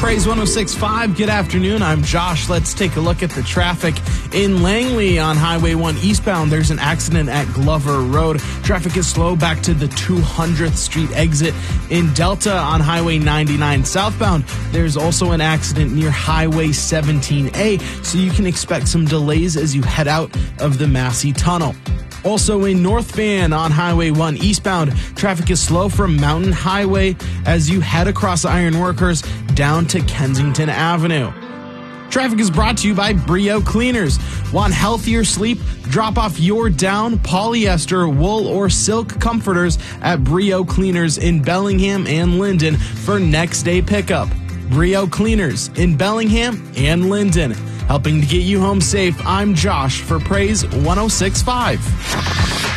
Praise 106.5. Good afternoon. I'm Josh. Let's take a look at the traffic in Langley on Highway 1 eastbound. There's an accident at Glover Road. Traffic is slow back to the 200th Street exit. In Delta on Highway 99 southbound, there's also an accident near Highway 17A, so you can expect some delays as you head out of the Massey Tunnel. Also in North Van on Highway 1 eastbound, traffic is slow from Mountain Highway as you head across Ironworkers down to Kensington Avenue. Traffic is brought to you by Brio Cleaners. Want healthier sleep? Drop off your down, polyester, wool, or silk comforters at Brio Cleaners in Bellingham and Linden for next day pickup. Brio Cleaners in Bellingham and Linden. Helping to get you home safe, I'm Josh for Praise 106.5.